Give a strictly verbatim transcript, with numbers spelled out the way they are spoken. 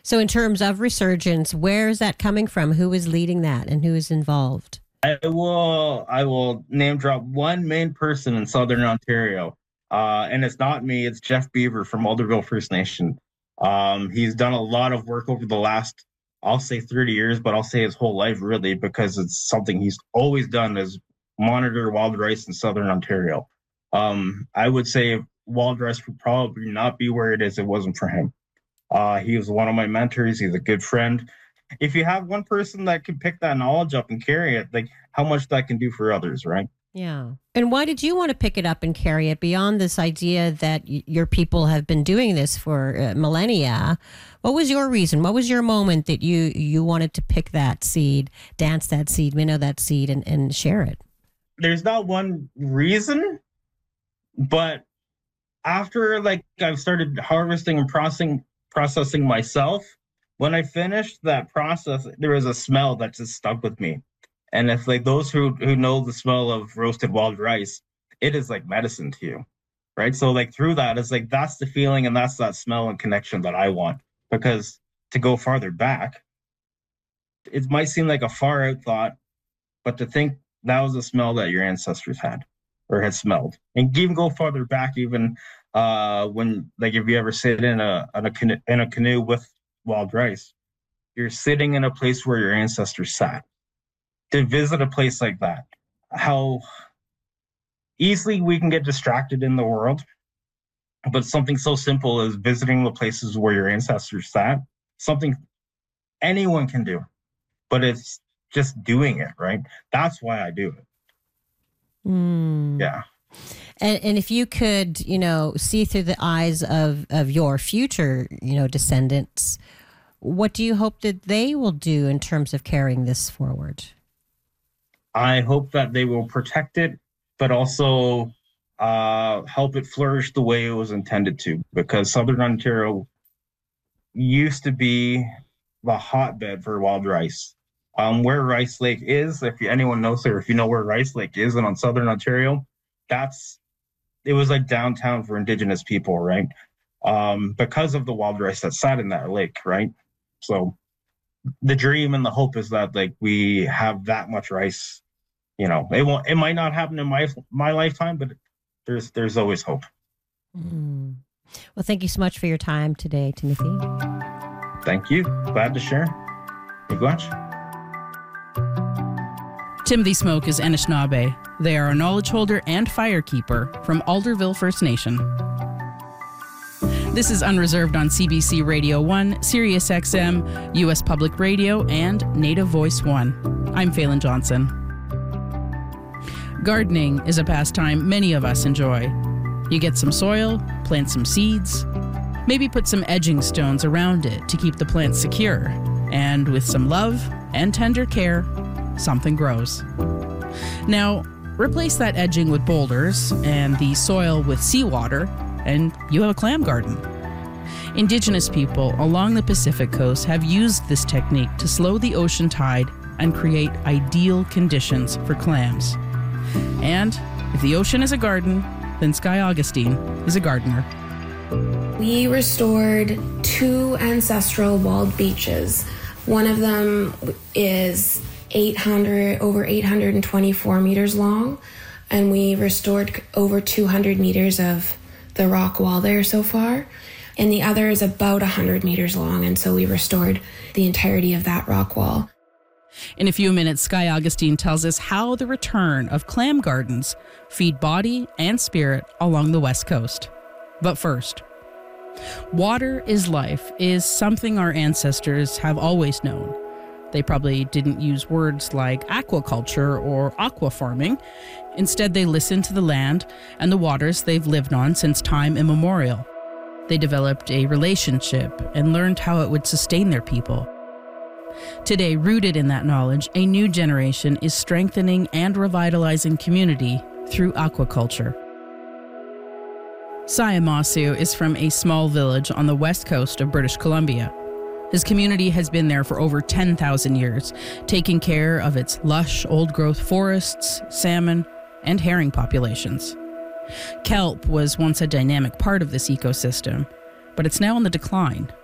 So in terms of resurgence, where is that coming from? Who is leading that and who is involved? I will I will name drop one main person in Southern Ontario. Uh, and it's not me, it's Jeff Beaver from Alderville First Nation. Um, he's done a lot of work over the last, I'll say thirty years, but I'll say his whole life really, because it's something he's always done is monitor wild rice in Southern Ontario. Um, I would say wild rice would probably not be where it is if it wasn't for him. Uh, he was one of my mentors. He's a good friend. If you have one person that can pick that knowledge up and carry it, like how much that can do for others, right? Yeah. And why did you want to pick it up and carry it beyond this idea that y- your people have been doing this for uh, millennia? What was your reason? What was your moment that you, you wanted to pick that seed, dance that seed, minnow that seed, and, and share it? There's not one reason, but after like I've started harvesting and processing processing myself, when I finished that process, there was a smell that just stuck with me. And it's like those who, who know the smell of roasted wild rice, it is like medicine to you, right? So like through that, it's like that's the feeling and that's that smell and connection that I want. Because to go farther back, it might seem like a far out thought, but to think that was a smell that your ancestors had or had smelled. And even go farther back, even uh, when, like if you ever sit in a, in a, canoe, in a canoe with wild rice, you're sitting in a place where your ancestors sat. To visit a place like that, how easily we can get distracted in the world, but something so simple as visiting the places where your ancestors sat, something anyone can do, but it's just doing it, right? That's why I do it. Mm. Yeah. And, and if you could, you know, see through the eyes of, of your future, you know, descendants, what do you hope that they will do in terms of carrying this forward? I hope that they will protect it, but also uh, help it flourish the way it was intended to, because Southern Ontario used to be the hotbed for wild rice. Um, where Rice Lake is, if anyone knows or if you know where Rice Lake is and on Southern Ontario, that's, it was like downtown for Indigenous people, right? Um, because of the wild rice that sat in that lake, right? So the dream and the hope is that like we have that much rice. You know, it won't. It might not happen in my my lifetime, but there's there's always hope. Mm. Well, thank you so much for your time today, Timothy. Thank you. Glad to share. Miigwech. Timothy Smoke is Anishinaabe. They are a knowledge holder and firekeeper from Alderville First Nation. This is Unreserved on C B C Radio one, Sirius X M, U S Public Radio, and Native Voice one. I'm Phelan Johnson. Gardening is a pastime many of us enjoy. You get some soil, plant some seeds, maybe put some edging stones around it to keep the plant secure, and with some love and tender care, something grows. Now, replace that edging with boulders and the soil with seawater, and you have a clam garden. Indigenous people along the Pacific coast have used this technique to slow the ocean tide and create ideal conditions for clams. And if the ocean is a garden, then Sky Augustine is a gardener. We restored two ancestral walled beaches. One of them is eight hundred, over eight hundred twenty-four meters long, and we restored over two hundred meters of the rock wall there so far. And the other is about one hundred meters long, and so we restored the entirety of that rock wall. In a few minutes, Sky Augustine tells us how the return of clam gardens feed body and spirit along the West Coast. But first, water is life is something our ancestors have always known. They probably didn't use words like aquaculture or aqua farming. Instead, they listened to the land and the waters they've lived on since time immemorial. They developed a relationship and learned how it would sustain their people. Today, rooted in that knowledge, a new generation is strengthening and revitalizing community through aquaculture. Sayamasu is from a small village on the west coast of British Columbia. His community has been there for over ten thousand years, taking care of its lush, old-growth forests, salmon, and herring populations. Kelp was once a dynamic part of this ecosystem, but it's now on the decline.